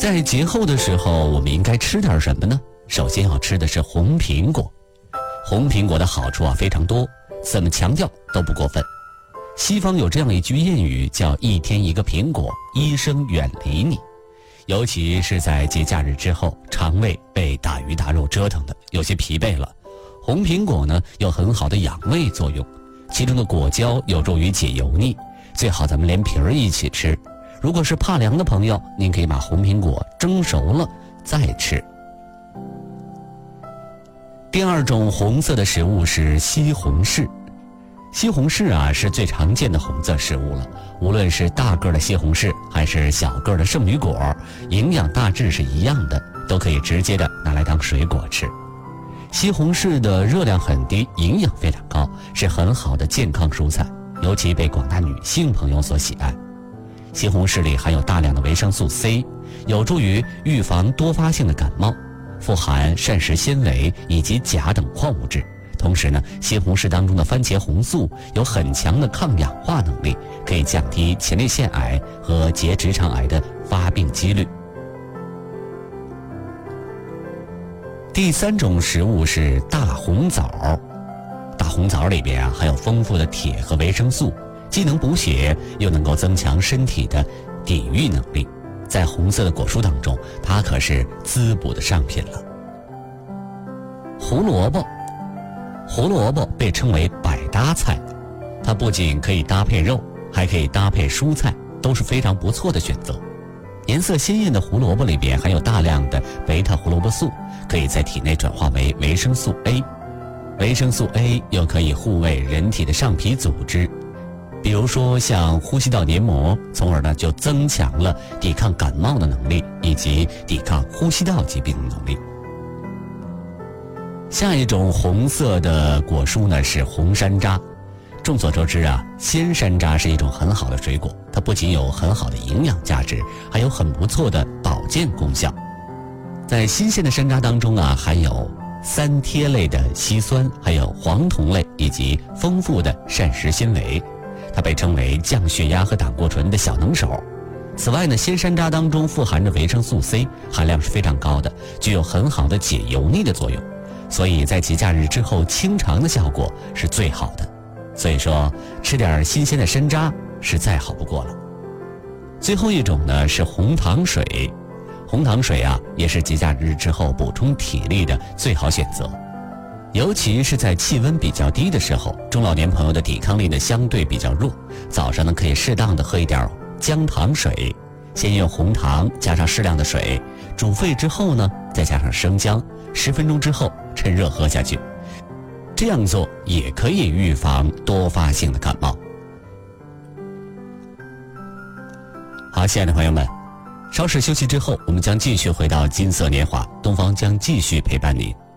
在节后的时候，我们应该吃点什么呢？首先要吃的是红苹果。红苹果的好处非常多，怎么强调都不过分。西方有这样一句谚语，叫一天一个苹果，医生远离你。尤其是在节假日之后，肠胃被大鱼大肉折腾的有些疲惫了，红苹果呢有很好的养胃作用，其中的果胶有助于解油腻，最好咱们连皮儿一起吃。如果是怕凉的朋友，您可以把红苹果蒸熟了再吃。第二种红色的食物是西红柿。西红柿是最常见的红色食物了，无论是大个的西红柿还是小个的圣女果，营养大致是一样的，都可以直接的拿来当水果吃。西红柿的热量很低，营养非常高，是很好的健康蔬菜，尤其被广大女性朋友所喜爱。西红柿里含有大量的维生素 C， 有助于预防多发性的感冒，富含膳食纤维以及钾等矿物质。同时呢，西红柿当中的番茄红素有很强的抗氧化能力，可以降低前列腺癌和结直肠癌的发病几率。第三种食物是大红枣。大红枣里边含有丰富的铁和维生素，既能补血，又能够增强身体的抵御能力。在红色的果蔬当中，它可是滋补的上品了。胡萝卜。胡萝卜被称为百搭菜，它不仅可以搭配肉，还可以搭配蔬菜，都是非常不错的选择。颜色鲜艳的胡萝卜里边含有大量的贝塔胡萝卜素，可以在体内转化为维生素 A。维生素 A 又可以护卫人体的上皮组织，比如说像呼吸道黏膜，从而呢就增强了抵抗感冒的能力，以及抵抗呼吸道疾病的能力。下一种红色的果蔬呢是红山楂。众所周知鲜山楂是一种很好的水果，它不仅有很好的营养价值，还有很不错的保健功效。在新鲜的山楂当中含有三萜类的硒酸，还有黄酮类以及丰富的膳食纤维，它被称为降血压和胆固醇的小能手。此外呢，鲜山楂当中富含着维生素 C， 含量是非常高的，具有很好的解油腻的作用。所以在节假日之后清肠的效果是最好的，所以说吃点新鲜的山楂是再好不过了。最后一种呢是红糖水。红糖水也是节假日之后补充体力的最好选择，尤其是在气温比较低的时候，中老年朋友的抵抗力呢相对比较弱，早上呢可以适当的喝一点姜糖水，先用红糖加上适量的水煮沸之后呢，再加上生姜，10分钟之后趁热喝下去。这样做也可以预防多发性的感冒。好，亲爱的朋友们，稍事休息之后，我们将继续回到金色年华，东方将继续陪伴你。